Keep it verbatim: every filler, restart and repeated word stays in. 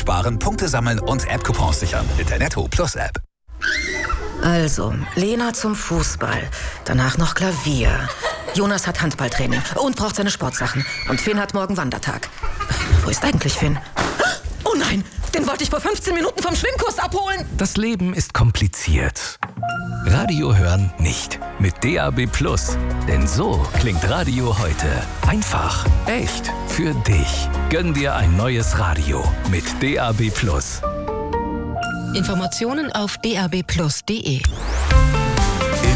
sparen, Punkte sammeln und App-Coupons sichern mit der Netto Plus App. Also, Lena zum Fußball, danach noch Klavier. Jonas hat Handballtraining und braucht seine Sportsachen. Und Finn hat morgen Wandertag. Wo ist eigentlich Finn? Oh nein, den wollte ich vor fünfzehn Minuten vom Schwimmkurs abholen. Das Leben ist kompliziert. Radio hören nicht. Mit D A B Plus. Denn so klingt Radio heute. Einfach, echt, für dich. Gönn dir ein neues Radio mit D A B Plus. Informationen auf d a b plus punkt d e.